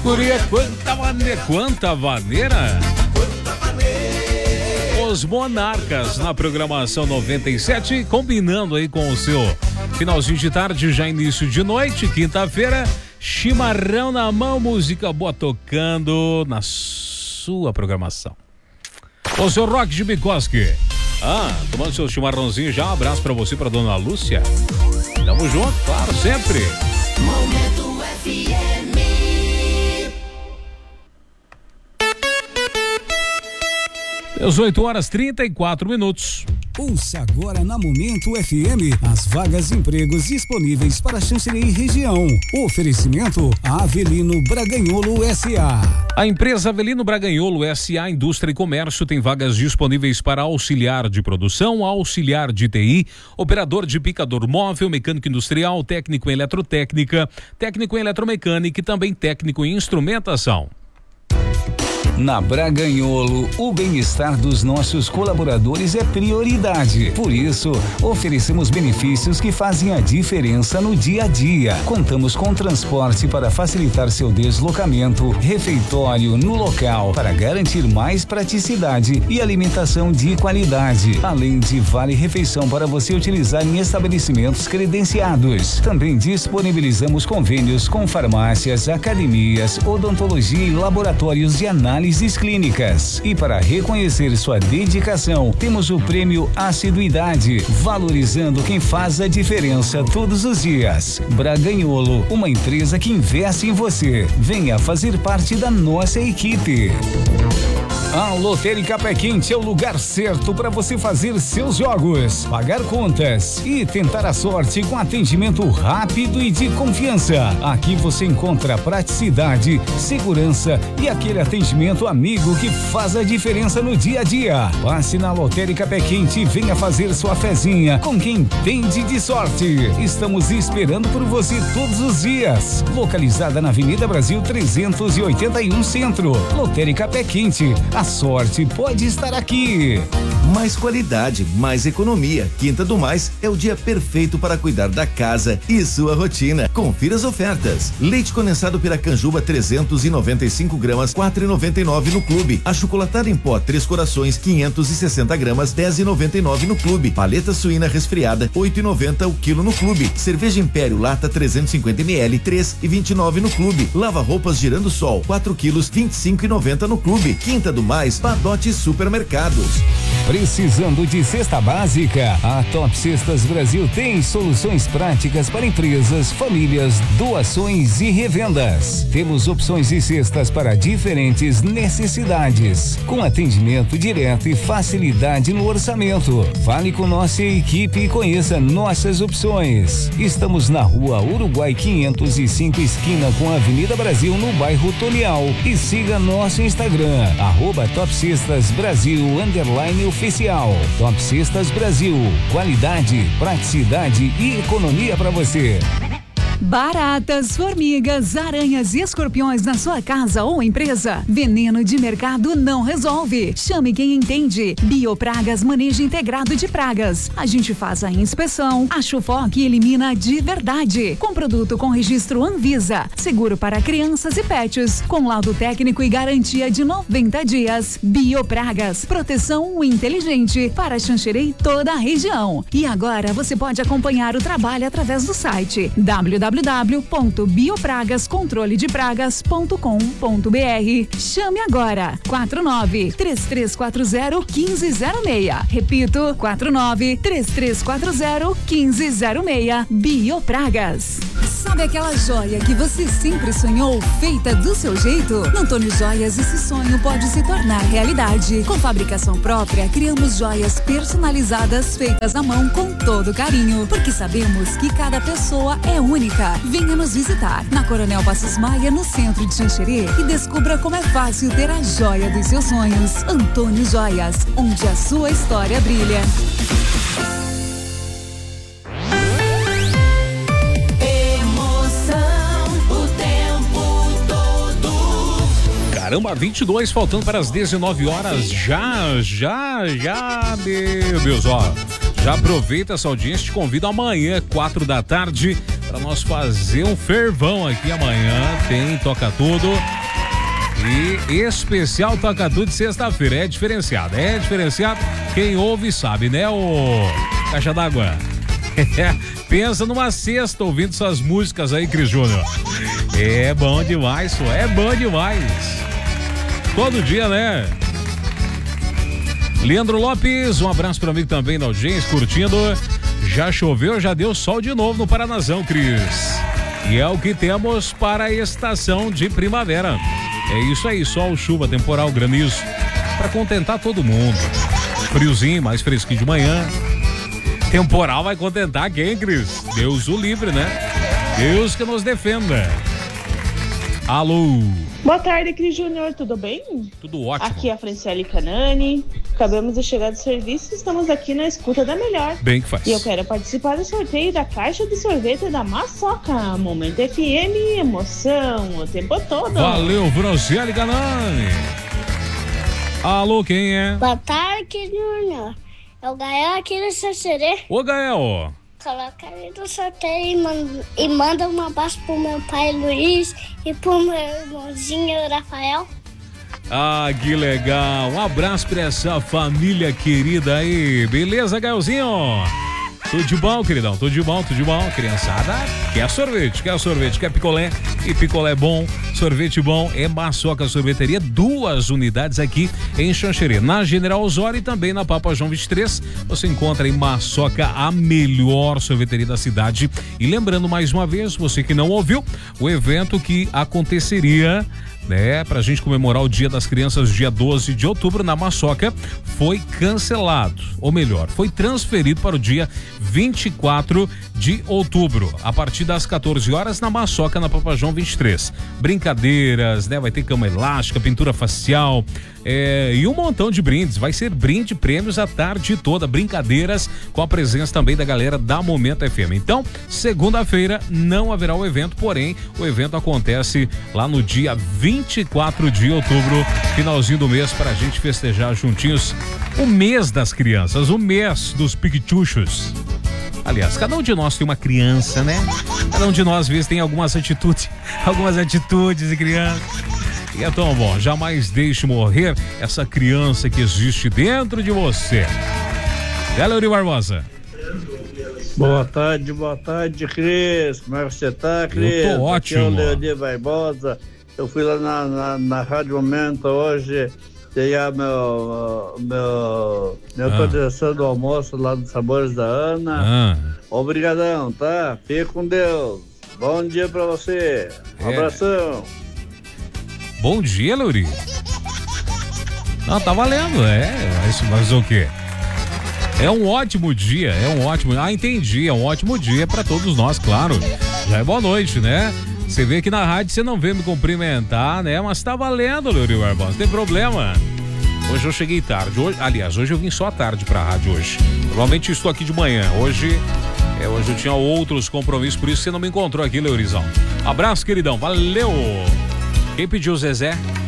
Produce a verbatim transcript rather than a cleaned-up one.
Guria, quanta maneira, quanta vaneira. Os Monarcas na programação noventa e sete, combinando aí com o seu finalzinho de tarde, já início de noite, quinta-feira, chimarrão na mão, música boa tocando na sua programação. O seu Rock de Bikoski. Ah, tomando seu chimarrãozinho já, um abraço pra você, pra dona Lúcia. Tamo junto, claro, sempre. Momento F M. dezoito horas trinta e quatro minutos. Ouça agora na Momento F M as vagas de empregos disponíveis para Xanxerê região. Oferecimento Avelino Braganholo S A. A empresa Avelino Braganholo S A Indústria e Comércio tem vagas disponíveis para auxiliar de produção, auxiliar de T I, operador de picador móvel, mecânico industrial, técnico em eletrotécnica, técnico em eletromecânica e também técnico em instrumentação. Na Braganholo, o bem-estar dos nossos colaboradores é prioridade. Por isso, oferecemos benefícios que fazem a diferença no dia a dia. Contamos com transporte para facilitar seu deslocamento, refeitório no local para garantir mais praticidade e alimentação de qualidade, além de vale-refeição para você utilizar em estabelecimentos credenciados. Também disponibilizamos convênios com farmácias, academias, odontologia e laboratórios de análise clínicas. E para reconhecer sua dedicação, temos o prêmio Assiduidade, valorizando quem faz a diferença todos os dias. Braganholo, uma empresa que investe em você. Venha fazer parte da nossa equipe. A Lotérica Pé Quente é o lugar certo para você fazer seus jogos, pagar contas e tentar a sorte com atendimento rápido e de confiança. Aqui você encontra praticidade, segurança e aquele atendimento amigo que faz a diferença no dia a dia. Passe na Lotérica Pé Quente e venha fazer sua fezinha com quem entende de sorte. Estamos esperando por você todos os dias. Localizada na Avenida Brasil trezentos e oitenta e um Centro. Lotérica Pé Quente. A sorte pode estar aqui. Mais qualidade, mais economia. Quinta do Mais é o dia perfeito para cuidar da casa e sua rotina. Confira as ofertas. Leite condensado Piracanjuba trezentos e noventa e cinco gramas, quatro e noventa e nove no Clube. Achocolatado em pó Três Corações quinhentos e sessenta gramas, dez e noventa e nove no Clube. Paleta suína resfriada, oito e noventa o quilo no Clube. Cerveja Império lata trezentos e cinquenta mililitros, três e vinte e nove no Clube. Lava roupas Girando Sol, quatro quilos, vinte e cinco e noventa no Clube. Quinta do Mais, Padote Supermercados. Precisando de cesta básica? A Top Cestas Brasil tem soluções práticas para empresas, famílias, doações e revendas. Temos opções de cestas para diferentes necessidades, com atendimento direto e facilidade no orçamento. Fale com nossa equipe e conheça nossas opções. Estamos na Rua Uruguai quinhentos e cinco, esquina com a Avenida Brasil, no bairro Tonial. E siga nosso Instagram, arroba Top Cestas Brasil, underline oficial. Top Cestas Brasil, qualidade, praticidade e economia para você. Baratas, formigas, aranhas e escorpiões na sua casa ou empresa? Veneno de mercado não resolve. Chame quem entende. Biopragas, manejo integrado de pragas. A gente faz a inspeção, a Chufoque elimina de verdade. Com produto com registro Anvisa. Seguro para crianças e pets. Com laudo técnico e garantia de noventa dias. Biopragas, proteção inteligente para Xanxerê e toda a região. E agora você pode acompanhar o trabalho através do site w w w ponto biopragas controle de pragas ponto com ponto b r. Chame agora quatro nove três três quatro zero um cinco zero seis. Repito, quatro nove três três quatro zero um cinco zero seis. Biopragas. Sabe aquela joia que você sempre sonhou, feita do seu jeito? No Antônio Joias, esse sonho pode se tornar realidade. Com fabricação própria, criamos joias personalizadas, feitas à mão com todo carinho, porque sabemos que cada pessoa é única. Venha nos visitar na Coronel Passos Maia, no centro de Xanxerê, e descubra como é fácil ter a joia dos seus sonhos. Antônio Joias, onde a sua história brilha. Caramba, vinte e dois, faltando para as dezenove horas. Já, já, já, meu Deus, ó. Já aproveita essa audiência, te convido amanhã, quatro da tarde, Para nós fazer um fervão aqui amanhã. Tem Toca Tudo. E especial Toca Tudo de sexta-feira. É diferenciado, é diferenciado. Quem ouve sabe, né, ô Caixa d'Água? Pensa numa sexta ouvindo essas músicas aí, Cris Júnior. É bom demais, só. É bom demais. Todo dia, né? Leandro Lopes, um abraço para mim também da audiência, curtindo. Já choveu, já deu sol de novo no Paranazão, Cris. E é o que temos para a estação de primavera. É isso aí, sol, chuva, temporal, granizo, para contentar todo mundo. Friozinho, mais fresquinho de manhã. Temporal vai contentar quem, Cris? Deus o livre, né? Deus que nos defenda. Alô. Boa tarde, Cris Júnior, tudo bem? Tudo ótimo. Aqui é a Franciele Canani. Acabamos de chegar do serviço e estamos aqui na escuta da melhor. Bem que faz. E eu quero participar do sorteio da caixa de sorvete da Maçoca. Momento F M, emoção o tempo todo. Valeu, Franciele Canani. Alô, quem é? Boa tarde, Cris Júnior. É o Gael aqui no Xaxerê. Ô, Gael. Coloca ali no sorteio e manda, e manda um abraço pro meu pai Luiz e pro meu irmãozinho Rafael. Ah, que legal. Um abraço pra essa família querida aí. Beleza, Gaelzinho? Tudo de bom, queridão? Tudo de bom, tudo de bom. Criançada, quer sorvete, quer sorvete, quer picolé. E picolé bom, sorvete bom, é Maçoca Sorveteria. Duas unidades aqui em Xanxerê, na General Osório e também na Papa João vinte e três. Você encontra em Maçoca a melhor sorveteria da cidade. E lembrando mais uma vez, você que não ouviu, o evento que aconteceria, né, pra gente comemorar o Dia das Crianças, dia doze de outubro, na Maçoca, foi cancelado, ou melhor, foi transferido para o dia vinte e quatro de outubro, a partir das quatorze horas, na Maçoca, na Papa João vinte e três. Brincadeiras, né, vai ter cama elástica, pintura facial, é, e um montão de brindes. Vai ser brinde, prêmios a tarde toda, brincadeiras, com a presença também da galera da Momento F M. Então, segunda-feira não haverá o evento, porém, o evento acontece lá no dia vinte e quatro de outubro, finalzinho do mês, para a gente festejar juntinhos o mês das crianças, o mês dos piquituchos. Aliás, cada um de nós tem uma criança, né? Cada um de nós, às vezes, tem algumas atitudes, algumas atitudes de criança. E é tão bom, jamais deixe morrer essa criança que existe dentro de você. É, Leuri Barbosa. Boa tarde, boa tarde, Cris. Como é que você tá, Cris? Eu tô ótimo. Aqui é o Leuri Barbosa. Eu fui lá na, na, na Rádio Momento hoje pegar meu, meu, minha ah. autorização do almoço lá dos Sabores da Ana. Ah. Obrigadão, tá? Fique com Deus. Bom dia pra você. Um é. abração. Bom dia, Leuri. Não, tá valendo, é. Mas, mas o quê? É um ótimo dia, é um ótimo. Ah, entendi. É um ótimo dia pra todos nós, claro. Já é boa noite, né? Você vê que na rádio você não vê me cumprimentar, né? Mas tá valendo, Leuri Barbosa, não tem problema. Hoje eu cheguei tarde. Hoje, aliás, hoje eu vim só à tarde pra rádio hoje. Normalmente estou aqui de manhã. Hoje, é, hoje eu tinha outros compromissos, por isso você não me encontrou aqui, Leurizão. Abraço, queridão. Valeu! Quem pediu o Zezé?